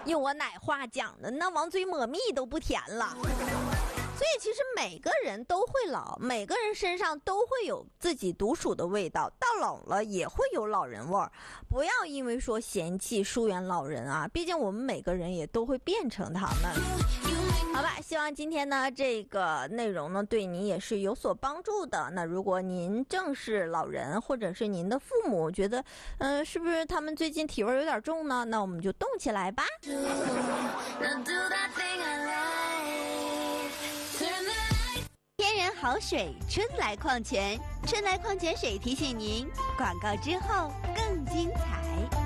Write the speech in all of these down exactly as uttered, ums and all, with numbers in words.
用我奶话讲的，那往嘴抹蜜都不甜了。所以其实每个人都会老，每个人身上都会有自己独属的味道，到老了也会有老人味儿。不要因为说嫌弃疏远老人啊，毕竟我们每个人也都会变成他们。好吧，希望今天呢这个内容呢对你也是有所帮助的。那如果您正是老人，或者是您的父母觉得嗯、呃，是不是他们最近体味有点重呢，那我们就动起来吧。 天然好水春来矿泉，春来矿泉水提醒您，广告之后更精彩。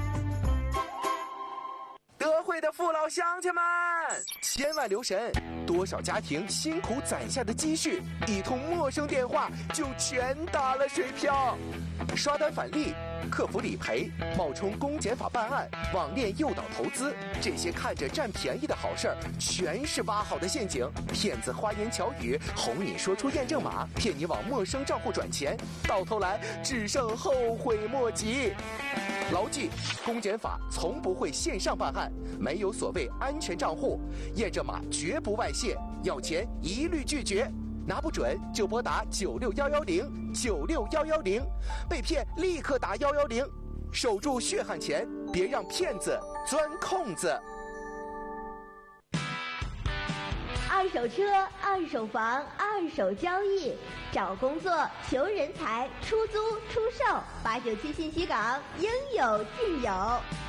德惠的父老乡亲们，千万留神，多少家庭辛苦攒下的积蓄，一通陌生电话就全打了水漂。刷单返利、客服理赔、冒充公检法办案、网恋诱导投资，这些看着占便宜的好事儿，全是挖好的陷阱。骗子花言巧语哄你说出验证码，骗你往陌生账户转钱，到头来只剩后悔莫及。牢记，公检法从不会线上办案，没有所谓安全账户，验证码绝不外泄，要钱一律拒绝。拿不准就拨打九六幺幺零九六幺幺零，被骗立刻打幺幺零，守住血汗钱，别让骗子钻空子。 二手车、二手房、二手交易，找工作、求人才、出租、出售，八九七信息港应有尽有。